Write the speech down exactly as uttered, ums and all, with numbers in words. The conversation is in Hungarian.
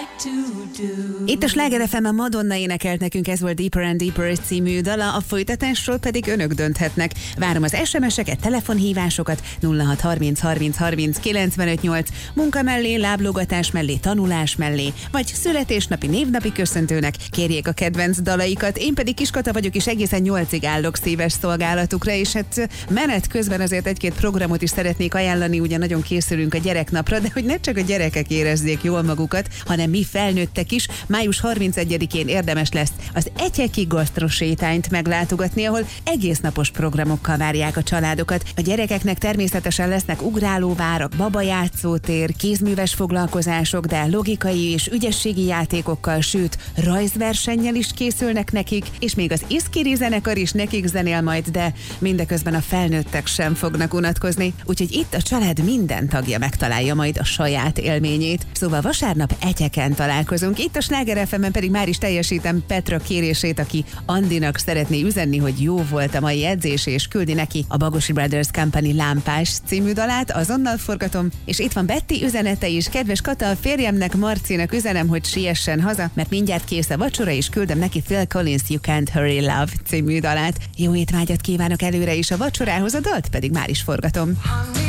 Itt a Sláger ef em, a Madonna énekelt nekünk, ez volt Deeper and Deeper című dala, a folytatásról pedig önök dönthetnek. Várom az es em eseket, telefonhívásokat nulla hat harminc harminc harminc kilencvenöt nyolc, munka mellé, láblogatás mellé, tanulás mellé, vagy születésnapi, névnapi köszöntőnek kérjék a kedvenc dalaikat. Én pedig Kiskata vagyok, és egészen nyolcig állok szíves szolgálatukra, és hát menet közben azért egy-két programot is szeretnék ajánlani, ugye nagyon készülünk a gyereknapra, de hogy ne csak a gyerekek érezzék jól magukat, hanem mi felnőttek is. Május harmincegyedikén érdemes lesz az Egyeki gasztrosétányt meglátogatni, ahol egésznapos programokkal várják a családokat. A gyerekeknek természetesen lesznek ugrálóvárak, babajátszótér, kézműves foglalkozások, de logikai és ügyességi játékokkal, sőt, rajzversennyel is készülnek nekik, és még az Iszkiri zenekar is nekik zenél majd, de mindeközben a felnőttek sem fognak unatkozni, úgyhogy itt a család minden tagja megtalálja majd a saját élményét. Szóval vasárnap Egyeken találkozunk, itt a Sláger ef em-en pedig már is teljesítem Petra kérését, aki Andinak szeretné üzenni, hogy jó volt a mai edzés, és küldi neki a Bagosi Brothers Company Lámpás című dalát, azonnal forgatom, és itt van Betty üzenete is. Kedves Kata, a férjemnek, Marcinak üzenem, hogy siessen haza, mert mindjárt kész a vacsora, és küldöm neki Phil Collins You Can't Hurry Love című dalát. Jó étvágyat kívánok előre is a vacsorához, a dalt pedig már is forgatom.